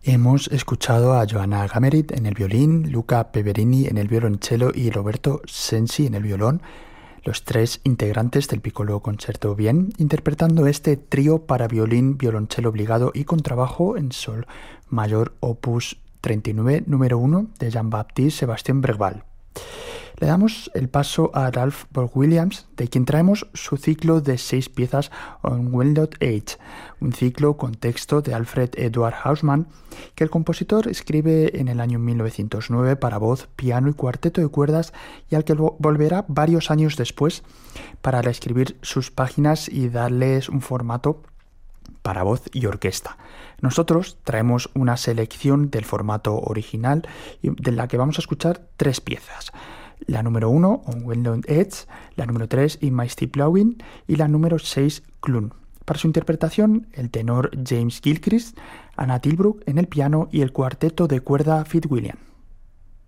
Hemos escuchado a Joanna Gamerit en el violín, Luca Peverini en el violonchelo y Roberto Sensi en el violón, los tres integrantes del Piccolo Concerto Bien, interpretando este trío para violín, violonchelo obligado y contrabajo en sol mayor opus 39 número 1 de Jean-Baptiste Sébastien Breval. Le damos el paso a Ralph Vaughan Williams, de quien traemos su ciclo de 6 piezas Unwinded Age, un ciclo con texto de Alfred Edward Hausmann, que el compositor escribe en el año 1909 para voz, piano y cuarteto de cuerdas, y al que volverá varios años después para reescribir sus páginas y darles un formato para voz y orquesta. Nosotros traemos una selección del formato original de la que vamos a escuchar 3 piezas. La número 1, Unwinded Edge, la número 3, In My Steep Blowing, y la número 6, Clun. Para su interpretación, el tenor James Gilchrist, Anna Tilbrook en el piano y el cuarteto de cuerda Fitzwilliam.